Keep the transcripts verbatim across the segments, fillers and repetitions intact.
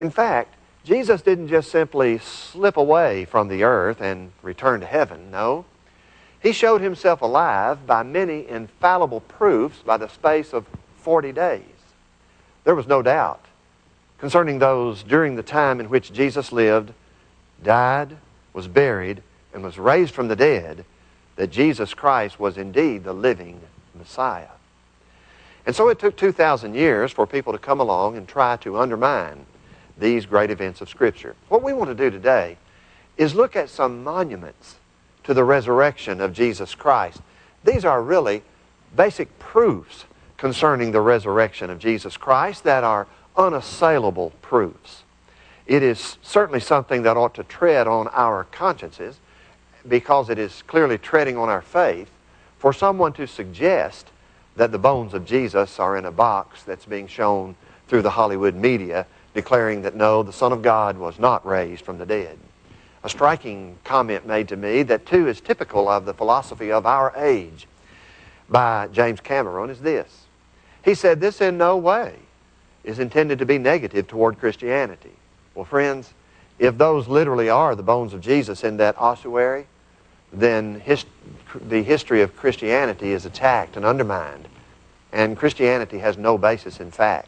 In fact, Jesus didn't just simply slip away from the earth and return to heaven. No. He showed himself alive by many infallible proofs by the space of forty days. There was no doubt concerning those during the time in which Jesus lived, died, was buried, and was raised from the dead, that Jesus Christ was indeed the living Messiah. And so it took two thousand years for people to come along and try to undermine these great events of Scripture. What we want to do today is look at some monuments to the resurrection of Jesus Christ. These are really basic proofs concerning the resurrection of Jesus Christ that are unassailable proofs. It is certainly something that ought to tread on our consciences because it is clearly treading on our faith for someone to suggest that the bones of Jesus are in a box that's being shown through the Hollywood media declaring that no, the Son of God was not raised from the dead. A striking comment made to me that too is typical of the philosophy of our age by James Cameron is this. He said this in no way is intended to be negative toward Christianity. Well, friends, if those literally are the bones of Jesus in that ossuary, then his, the history of Christianity is attacked and undermined, and Christianity has no basis in fact.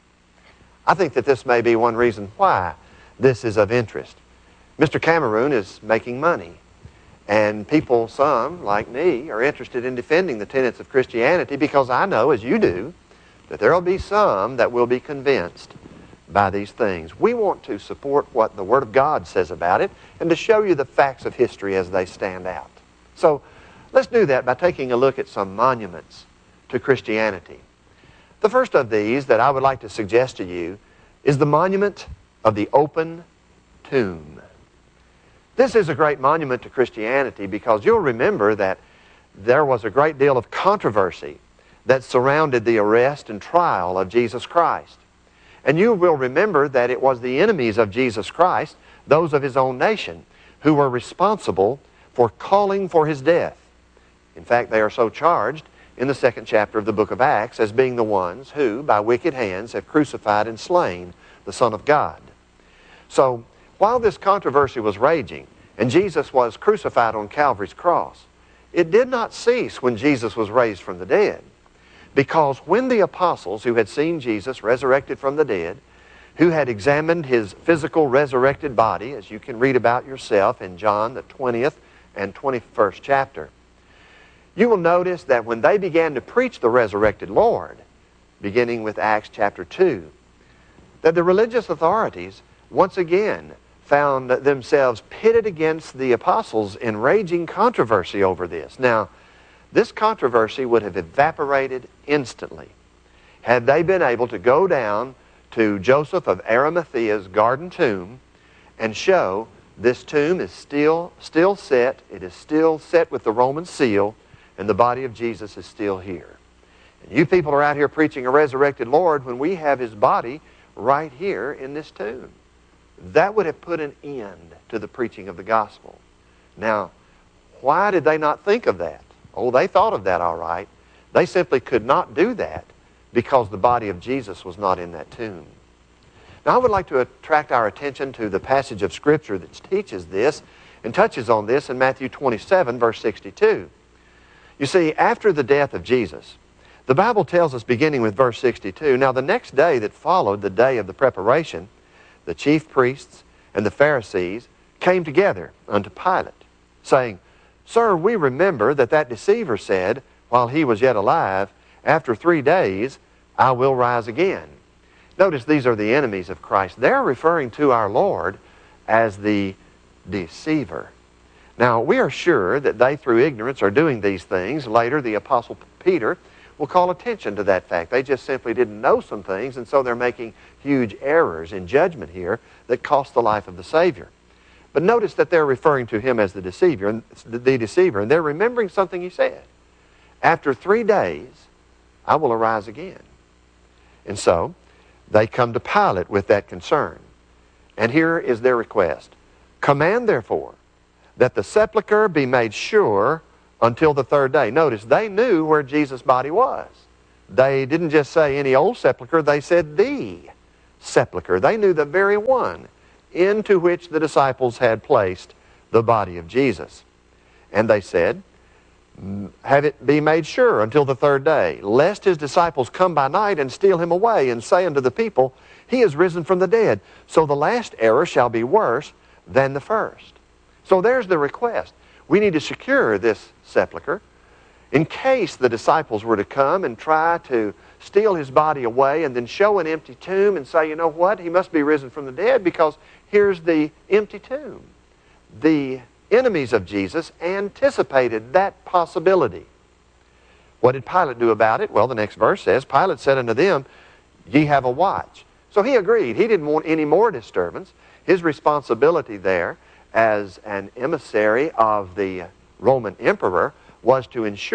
I think that this may be one reason why this is of interest. Mister Cameron is making money, and people, some like me, are interested in defending the tenets of Christianity because I know, as you do, that there will be some that will be convinced by these things. We want to support what the Word of God says about it and to show you the facts of history as they stand out. So let's do that by taking a look at some monuments to Christianity. The first of these that I would like to suggest to you is the monument of the open tomb. This is a great monument to Christianity because you'll remember that there was a great deal of controversy that surrounded the arrest and trial of Jesus Christ. And you will remember that it was the enemies of Jesus Christ, those of his own nation, who were responsible for calling for his death. In fact, they are so charged in the second chapter of the book of Acts as being the ones who, by wicked hands, have crucified and slain the Son of God. So, while this controversy was raging, and Jesus was crucified on Calvary's cross, it did not cease when Jesus was raised from the dead. Because when the apostles who had seen Jesus resurrected from the dead, who had examined his physical resurrected body, as you can read about yourself in John, the twentieth and twenty-first chapter, you will notice that when they began to preach the resurrected Lord, beginning with Acts chapter two, that the religious authorities once again found themselves pitted against the apostles in raging controversy over this. Now, this controversy would have evaporated instantly had they been able to go down to Joseph of Arimathea's garden tomb and show this tomb is still, still set, it is still set with the Roman seal, and the body of Jesus is still here. And you people are out here preaching a resurrected Lord when we have his body right here in this tomb. That would have put an end to the preaching of the gospel. Now, why did they not think of that? Oh, they thought of that all right. They simply could not do that because the body of Jesus was not in that tomb. Now, I would like to attract our attention to the passage of Scripture that teaches this and touches on this in Matthew twenty-seven, verse sixty-two. You see, after the death of Jesus, the Bible tells us, beginning with verse sixty-two, now the next day that followed the day of the preparation, the chief priests and the Pharisees came together unto Pilate, saying, Sir, we remember that that deceiver said, while he was yet alive, after three days I will rise again. Notice these are the enemies of Christ. They're referring to our Lord as the deceiver. Now, we are sure that they, through ignorance, are doing these things. Later, the Apostle Peter will call attention to that fact. They just simply didn't know some things, and so they're making huge errors in judgment here that cost the life of the Savior. But notice that they're referring to him as the deceiver, and the deceiver, and they're remembering something he said. After three days, I will arise again. And so, they come to Pilate with that concern. And here is their request. Command, therefore, that the sepulchre be made sure until the third day. Notice, they knew where Jesus' body was. They didn't just say any old sepulchre, they said the sepulchre. They knew the very one into which the disciples had placed the body of Jesus. And they said, have it be made sure until the third day, lest his disciples come by night and steal him away, and say unto the people, he is risen from the dead. So the last error shall be worse than the first. So there's the request. We need to secure this sepulchre in case the disciples were to come and try to steal his body away and then show an empty tomb and say, you know what, he must be risen from the dead because here's the empty tomb. The enemies of Jesus anticipated that possibility. What did Pilate do about it? Well, the next verse says, Pilate said unto them, ye have a watch. So he agreed. He didn't want any more disturbance. His responsibility there as an emissary of the Roman emperor was to ensure